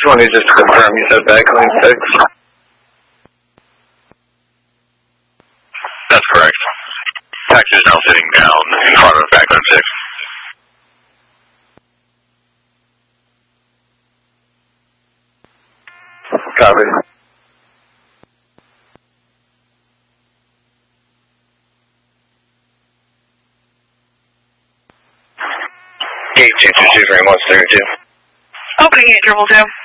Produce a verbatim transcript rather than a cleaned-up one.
twenty, just to confirm, you said back lane six. That's correct. Taxi is now sitting down in front of back lane six. Copy. Gate two two two, frame one thirty-two. Opening eight triple two.